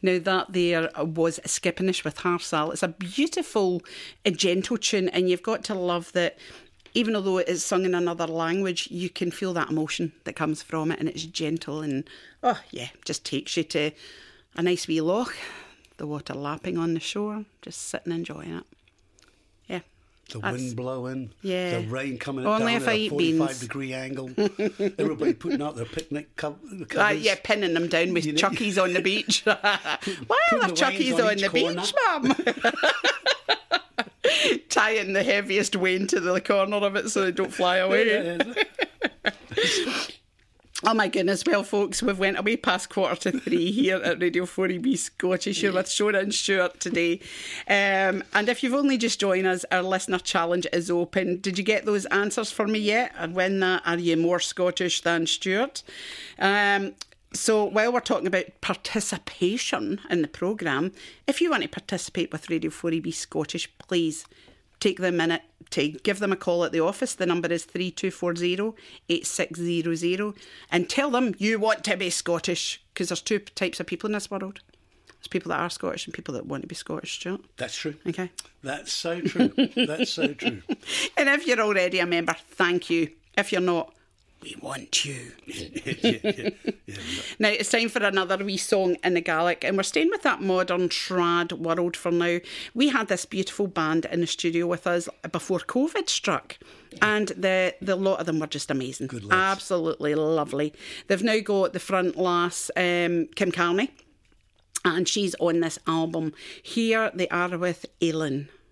Now that there was Skippinish with Harsal. It's a beautiful, gentle tune, and you've got to love that. Even although it's sung in another language, you can feel that emotion that comes from it, and it's gentle and, just takes you to a nice wee loch, the water lapping on the shore, just sitting enjoying it. Yeah. The wind blowing, the rain coming Only down if at I a eat 45-degree angle. Everybody putting out their picnic covers. Pinning them down with chuckies on the beach. Why are there chuckies on the beach, Mum? Tying the heaviest wane to the corner of it so they don't fly away. Oh my goodness, well folks, we've went away past 2:45 here at Radio 4EB Scottish. You're with Shona and Stuart today. And if you've only just joined us, our listener challenge is open. Did you get those answers for me yet? And when that, are you more Scottish than Stuart? So while we're talking about participation in the programme, if you want to participate with Radio 4EB Scottish, please take the minute to give them a call at the office. The number is 3240-8600, and tell them you want to be Scottish, because there's two types of people in this world. There's people that are Scottish and people that want to be Scottish, Stuart. That's true. Okay. That's so true. That's so true. And if you're already a member, thank you. If you're not, we want you. Yeah. Now it's time for another wee song in the Gaelic, and we're staying with that modern trad world for now. We had this beautiful band in the studio with us before COVID struck, and the lot of them were just amazing. Good lads. Absolutely lovely. They've now got the front lass, Kim Carney, and she's on this album. Here they are with Aileen.